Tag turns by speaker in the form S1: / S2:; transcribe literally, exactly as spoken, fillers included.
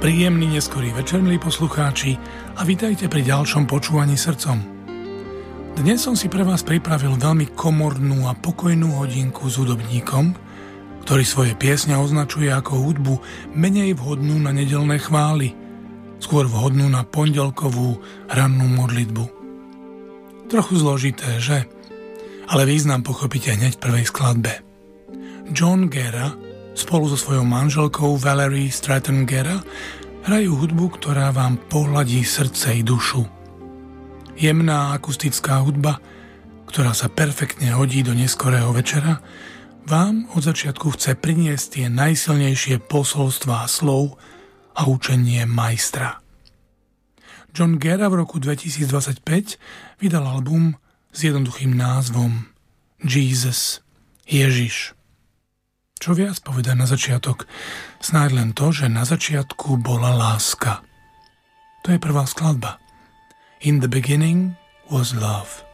S1: Príjemný neskorý večer, milí poslucháči, a vítajte pri ďalšom počúvaní srdcom. Dnes som si pre vás pripravil veľmi komornú a pokojnú hodinku s hudobníkom, ktorý svoje piesne označuje ako hudbu menej vhodnú na nedeľné chvály, skôr vhodnú na pondelkovú rannú modlitbu. Trochu zložité, že? Ale význam pochopíte hneď v prvej skladbe. John Guerra spolu so svojou manželkou Valerie Stratton Guerra hrajú hudbu, ktorá vám pohľadí srdce i dušu. Jemná akustická hudba, ktorá sa perfektne hodí do neskorého večera, vám od začiatku chce priniesť tie najsilnejšie posolstvá slov a učenie majstra. John Guerra v roku dvetisícdvadsaťpäť vydal album s jednoduchým názvom Jesus, Ježiš. Čo viac povedať na začiatok? Snáď len to, že na začiatku bola láska. To je prvá skladba. In the beginning was love.